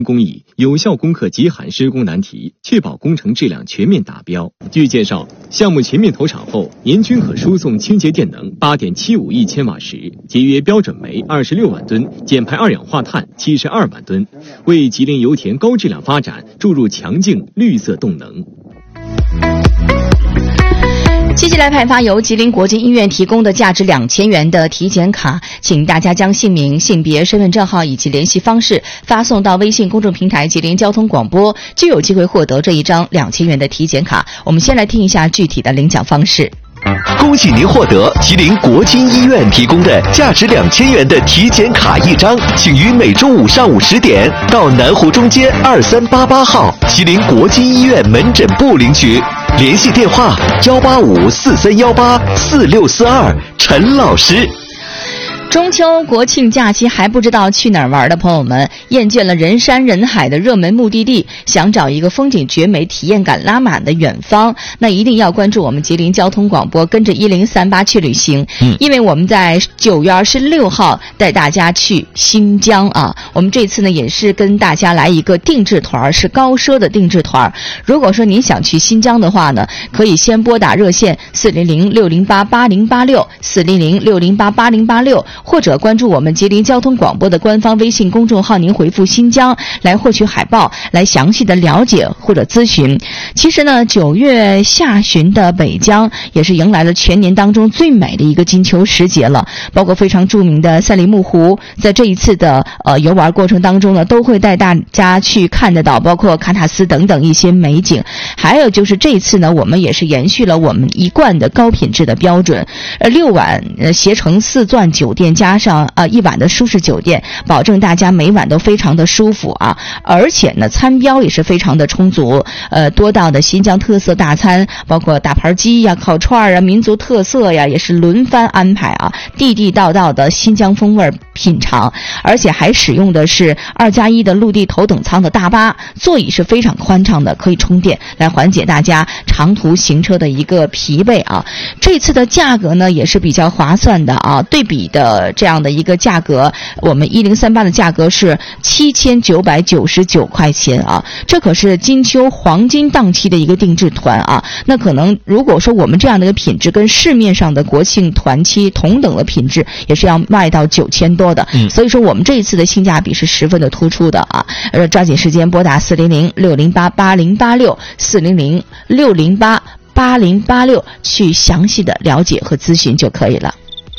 工艺有效攻克极寒施工难题，确保工程质量全面达标。据介绍，项目全面投产后，年均可输送清洁电能8.75亿千瓦时，节约标准煤26万吨，减排二氧化碳72万吨，为吉林油田高质量发展注入强劲绿色动能。 接下来派发由吉林国金医院提供的价值2000元的体检卡，请大家将姓名、性别、身份证号以及联系方式发送到微信公众平台吉林交通广播，就有机会获得这一张2000元的体检卡。我们先来听一下具体的领奖方式。 恭喜您获得吉林国金医院提供的价值2000元的体检卡1张，请于每周五上午10点到南湖中街2388号吉林国金医院门诊部领取，联系电话18543184642，陈老师。 中秋国庆假期还不知道去哪儿玩的朋友们，厌倦了人山人海的热门目的地，想找一个风景绝美、体验感拉满的远方，那一定要关注我们吉林交通广播，跟着1038去旅行。因为我们在9月26号带大家去新疆啊。我们这次呢也是跟大家来一个定制团，是高奢的定制团。如果说您想去新疆的话呢，可以先拨打热线400-608-8086，400-608-8086，或者关注我们吉林交通广播的官方微信公众号，您回复新疆来获取海报，来详细的了解或者咨询。其实呢9月下旬的北疆也是迎来了全年当中最美的一个金秋时节了，包括非常著名的赛里木湖，在这一次的游玩过程当中呢，都会带大家去看得到包括喀纳斯等等一些美景。还有就是这一次呢，我们也是延续了我们一贯的高品质的标准，6晚携程4钻酒店加上1晚的舒适酒店，保证大家每晚都非常的舒服啊。而且呢餐标也是非常的充足，多道的新疆特色大餐，包括大盘鸡呀、烤串啊、民族特色呀，也是轮番安排啊，地地道道的新疆风味品尝。而且还使用的是2+1的陆地头等舱的大巴，座椅是非常宽敞的，可以充电，来缓解大家长途行车的一个疲惫啊。这次的价格呢也是比较划算的啊，对比的这样的一个价格，我们1038的价格是7999块钱啊，这可是金秋黄金档期的一个定制团啊。那可能如果说我们这样的一个品质跟市面上的国庆团期同等的品质，也是要卖到9000多的。所以说我们这一次的性价比是十分的突出的啊。抓紧时间拨打400-608-8086 400-608-8086去详细的了解和咨询就可以了。